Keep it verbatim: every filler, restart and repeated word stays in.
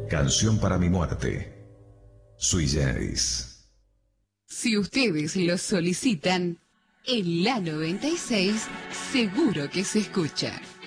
Canción para mi muerte. Sui generis. Si ustedes lo solicitan, en la noventa y seis seguro que se escucha.